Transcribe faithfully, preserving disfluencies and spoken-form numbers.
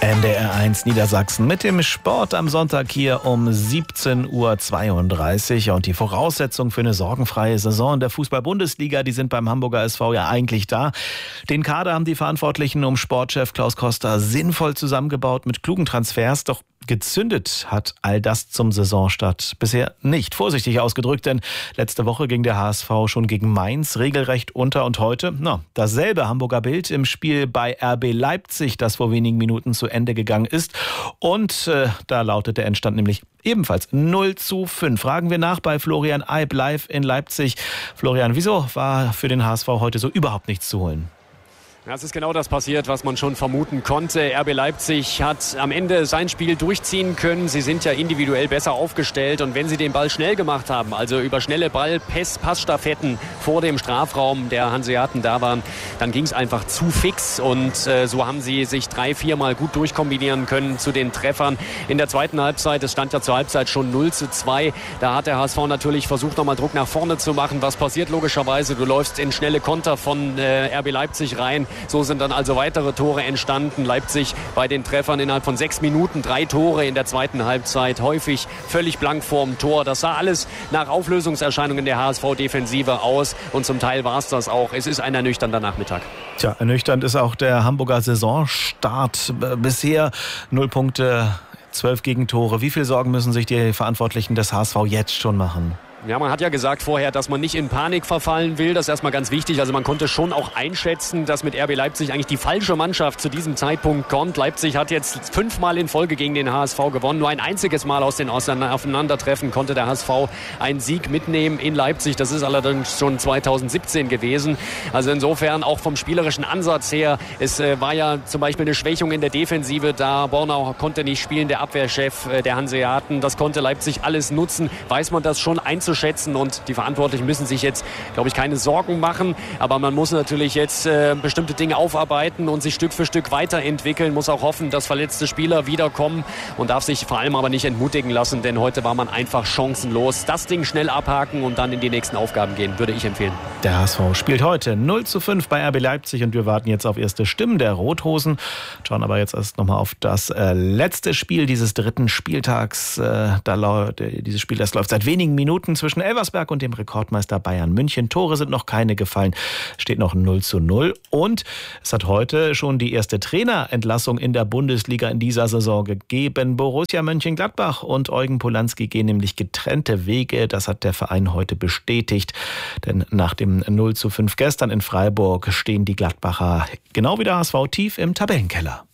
N D R eins Niedersachsen mit dem Sport am Sonntag hier um siebzehn Uhr zweiunddreißig. Und die Voraussetzungen für eine sorgenfreie Saison in der Fußball-Bundesliga, die sind beim Hamburger S V ja eigentlich da. Den Kader haben die Verantwortlichen um Sportchef Klaus Koster sinnvoll zusammengebaut mit klugen Transfers. Doch gezündet hat all das zum Saisonstart bisher nicht. Vorsichtig ausgedrückt, denn letzte Woche ging der H S V schon gegen Mainz regelrecht unter. Und heute, na, dasselbe Hamburger Bild im Spiel bei R B Leipzig, das vor wenigen Minuten zu Ende gegangen ist. Und äh, da lautet der Endstand nämlich ebenfalls null zu fünf. Fragen wir nach bei Florian Eib live in Leipzig. Florian, wieso war für den H S V heute so überhaupt nichts zu holen? Ja, es ist genau das passiert, was man schon vermuten konnte. R B Leipzig hat am Ende sein Spiel durchziehen können. Sie sind ja individuell besser aufgestellt. Und wenn sie den Ball schnell gemacht haben, also über schnelle Ball-Passstaffetten vor dem Strafraum der Hanseaten da waren, dann ging es einfach zu fix. Und äh, so haben sie sich drei, viermal gut durchkombinieren können zu den Treffern. In der zweiten Halbzeit, es stand ja zur Halbzeit schon null zu zwei, da hat der H S V natürlich versucht, nochmal Druck nach vorne zu machen. Was passiert logischerweise? Du läufst in schnelle Konter von äh, R B Leipzig rein. So sind dann also weitere Tore entstanden. Leipzig bei den Treffern innerhalb von sechs Minuten, drei Tore in der zweiten Halbzeit. Häufig völlig blank vorm Tor. Das sah alles nach Auflösungserscheinungen der H S V-Defensive aus. Und zum Teil war es das auch. Es ist ein ernüchternder Nachmittag. Tja, ernüchternd ist auch der Hamburger Saisonstart. Bisher null Punkte, zwölf Gegentore. Wie viel Sorgen müssen sich die Verantwortlichen des H S V jetzt schon machen? Ja, man hat ja gesagt vorher, dass man nicht in Panik verfallen will. Das ist erstmal ganz wichtig. Also man konnte schon auch einschätzen, dass mit R B Leipzig eigentlich die falsche Mannschaft zu diesem Zeitpunkt kommt. Leipzig hat jetzt fünfmal in Folge gegen den H S V gewonnen. Nur ein einziges Mal aus den Aufeinandertreffen konnte der H S V einen Sieg mitnehmen in Leipzig. Das ist allerdings schon zweitausendsiebzehn gewesen. Also insofern auch vom spielerischen Ansatz her. Es äh, war ja zum Beispiel eine Schwächung in der Defensive da. Bornau konnte nicht spielen, der Abwehrchef äh, der Hanseaten. Das konnte Leipzig alles nutzen. Weiß man das schon einzuschätzen. Schätzen und die Verantwortlichen müssen sich jetzt, glaube ich, keine Sorgen machen. Aber man muss natürlich jetzt äh, bestimmte Dinge aufarbeiten und sich Stück für Stück weiterentwickeln. Muss auch hoffen, dass verletzte Spieler wiederkommen und darf sich vor allem aber nicht entmutigen lassen, denn heute war man einfach chancenlos. Das Ding schnell abhaken und dann in die nächsten Aufgaben gehen, würde ich empfehlen. Der H S V spielt heute null zu fünf bei R B Leipzig und wir warten jetzt auf erste Stimmen der Rothosen. Schauen aber jetzt erst nochmal auf das äh, letzte Spiel dieses dritten Spieltags. Äh, da, dieses Spiel, das läuft seit wenigen Minuten zwischen Elversberg und dem Rekordmeister Bayern München. Tore sind noch keine gefallen, steht noch null zu null. Und es hat heute schon die erste Trainerentlassung in der Bundesliga in dieser Saison gegeben. Borussia Mönchengladbach und Eugen Polanski gehen nämlich getrennte Wege. Das hat der Verein heute bestätigt. Denn nach dem null zu fünf gestern in Freiburg stehen die Gladbacher genau wie der H S V tief im Tabellenkeller.